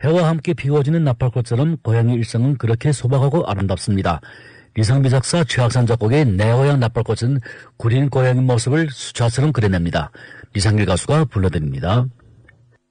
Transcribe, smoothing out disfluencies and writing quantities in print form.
해와 함께 피워지는 나팔꽃처럼 고향의 일상은 그렇게 소박하고 아름답습니다. 리상비 작사, 최학산 작곡의 내 고향 나팔꽃은 구린 고향의 모습을 수차처럼 그려냅니다. 리상길 가수가 불러드립니다.